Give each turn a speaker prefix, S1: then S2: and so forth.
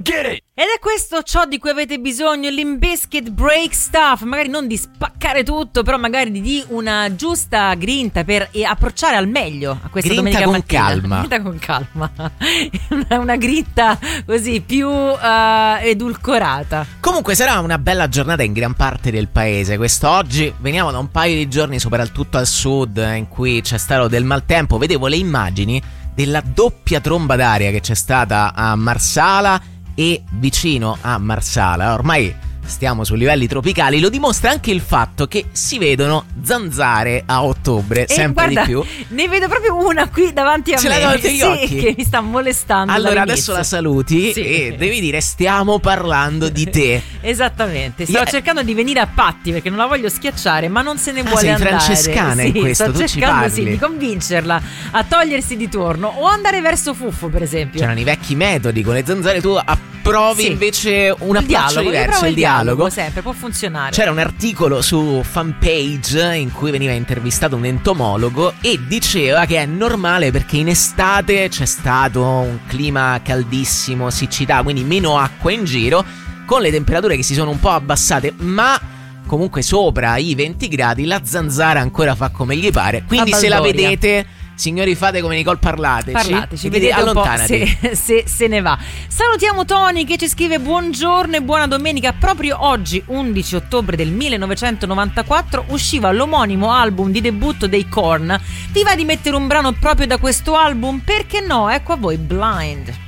S1: get it!
S2: Ed è questo ciò di cui avete bisogno, Limp Bizkit, Break Stuff. Magari non di spaccare tutto, però magari di una giusta grinta per approcciare al meglio a questa
S3: Grinta
S2: domenica
S3: con
S2: mattina.
S3: calma.
S2: Grinta con calma. una grinta così più edulcorata.
S3: Comunque sarà una bella giornata in gran parte del paese quest'oggi. Veniamo da un paio di giorni soprattutto al sud in cui c'è stato del maltempo. Vedevo le immagini della doppia tromba d'aria che c'è stata a Marsala e vicino a Marsala. Ormai stiamo su livelli tropicali. Lo dimostra anche il fatto che si vedono zanzare a ottobre,
S2: e
S3: sempre
S2: guarda,
S3: di più.
S2: Ne vedo proprio una qui davanti a
S3: Ce
S2: me.
S3: l'hai davanti agli occhi?
S2: Che mi sta molestando.
S3: Allora
S2: dall'inizio.
S3: adesso la saluti
S2: Sì.
S3: e devi dire stiamo parlando di te.
S2: Esattamente, stavo cercando di venire a patti perché non la voglio schiacciare, ma non se ne vuole
S3: sei
S2: andare.
S3: francescana in questo,
S2: sto
S3: tu ci
S2: cercando
S3: parli.
S2: di convincerla a togliersi di torno o andare verso Fuffo, per esempio.
S3: C'erano i vecchi metodi con le zanzare, tu approvi
S2: Sì.
S3: invece un
S2: il
S3: approccio
S2: dialogo, io
S3: diverso,
S2: provo
S3: il dialogo.
S2: sempre può funzionare.
S3: C'era un articolo su Fanpage in cui veniva intervistato un entomologo e diceva che è normale perché in estate c'è stato un clima caldissimo, siccità, quindi meno acqua in giro, con le temperature che si sono un po' abbassate, ma comunque sopra i 20 gradi la zanzara ancora fa come gli pare. Quindi se la
S2: baldoria.
S3: vedete, signori, fate come Nicole, parlateci,
S2: vedete un po'
S3: allontanati.
S2: se ne va. Salutiamo Tony che ci scrive: buongiorno e buona domenica. Proprio oggi, 11 ottobre del 1994, usciva l'omonimo album di debutto dei Korn. Vi va di mettere un brano proprio da questo album? Perché no? Ecco a voi Blind.